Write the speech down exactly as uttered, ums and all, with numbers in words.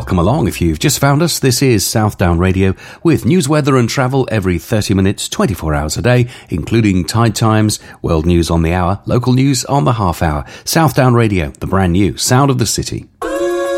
Welcome along if you've just found us. This is Southdown Radio with news, weather and travel every thirty minutes, twenty-four hours a day, including tide times, world news on the hour, local news on the half hour. Southdown Radio, the brand new sound of the city.